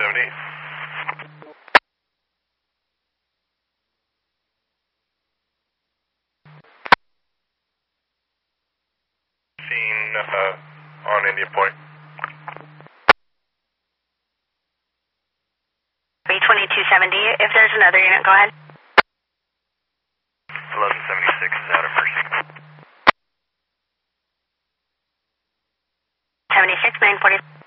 Seen on Indian Point. B2270, if there's another unit, go ahead. 1176 is out of Mercy. 76, 940.